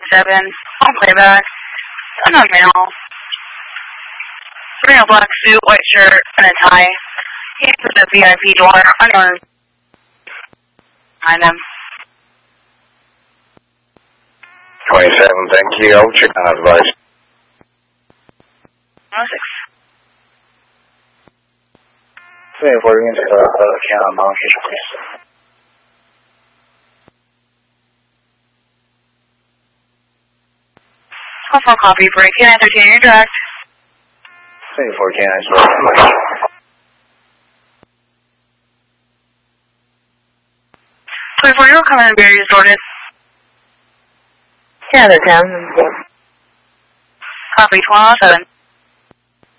7, on playback, unknown male, wearing a black suit, white shirt, and a tie. He entered the VIP door, unknown behind him. 27, thank you. I'll check on advice. 106. 24 units Cannon Mountain, please. Also copy, break in, entertain your direct. 24 Cannon, 24, you'll come in and bear you sorted. Yeah, they're down. Copy, 107.